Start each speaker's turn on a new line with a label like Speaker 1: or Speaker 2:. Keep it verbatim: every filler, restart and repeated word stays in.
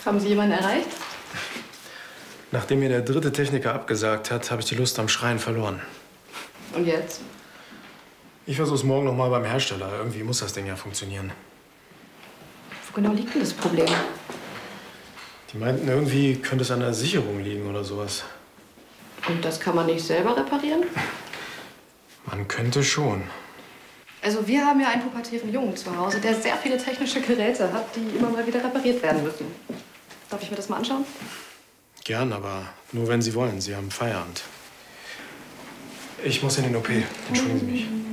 Speaker 1: Haben Sie jemanden erreicht?
Speaker 2: Nachdem mir der dritte Techniker abgesagt hat, habe ich die Lust am Schreien verloren.
Speaker 1: Und jetzt?
Speaker 2: Ich versuche es morgen noch mal beim Hersteller. Irgendwie muss das Ding ja funktionieren.
Speaker 1: Wo genau liegt denn das Problem?
Speaker 2: Die meinten, irgendwie könnte es an der Sicherung liegen oder sowas.
Speaker 1: Und das kann man nicht selber reparieren?
Speaker 2: Man könnte schon.
Speaker 1: Also wir haben ja einen pubertären Jungen zu Hause, der sehr viele technische Geräte hat, die immer mal wieder repariert werden müssen. Darf ich mir das mal anschauen?
Speaker 2: Gern, aber nur wenn Sie wollen. Sie haben Feierabend. Ich muss in den O P. Entschuldigen Sie mich.